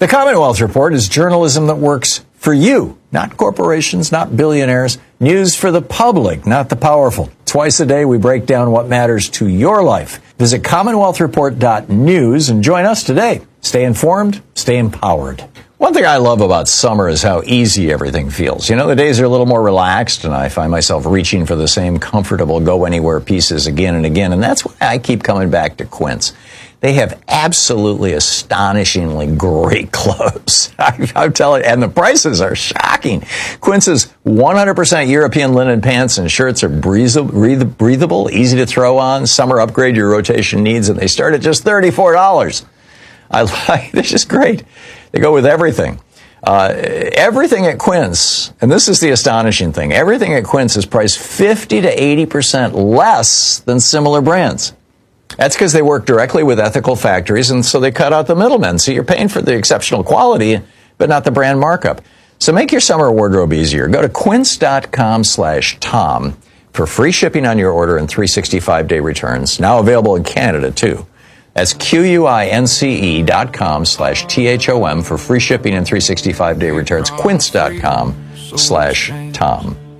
The Commonwealth Report is journalism that works for you, not corporations, not billionaires. News for the public, not the powerful. Twice a day, we break down what matters to your life. Visit CommonwealthReport.news and join us today. Stay informed, stay empowered. One thing I love about summer is how easy everything feels. You know, the days are a little more relaxed, and I find myself reaching for the same comfortable go-anywhere pieces again and again, and that's why I keep coming back to Quince. They have absolutely astonishingly great clothes. I'm telling you, and the prices are shocking. Quince's 100% European linen pants and shirts are breathable, easy to throw on. Summer upgrade your rotation needs, and they start at just $34. They're just great. They go with everything. Everything at Quince, and this is the astonishing thing, everything at Quince is priced 50 to 80% less than similar brands. That's because they work directly with ethical factories, and so they cut out the middlemen. So you're paying for the exceptional quality, but not the brand markup. So make your summer wardrobe easier. Go to quince.com/Tom for free shipping on your order and 365-day returns. Now available in Canada, too. That's QUINCE.com/THOM for free shipping and 365-day returns. Quince.com/Tom.